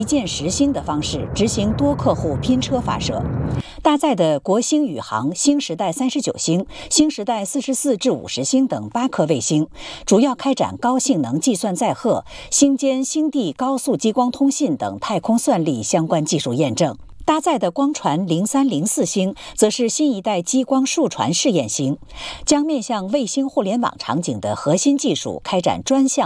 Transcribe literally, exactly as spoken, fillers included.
一箭十星的方式执行多客户拼车发射。搭载的国星宇航星时代三十九星、星时代四十四至五十星等八颗卫星，主要开展高性能计算载荷、星间星地高速激光通信等太空算力相关技术验证。搭载的光传零三零四星则是新一代激光数传试验星，将面向卫星互联网场景的核心技术开展专项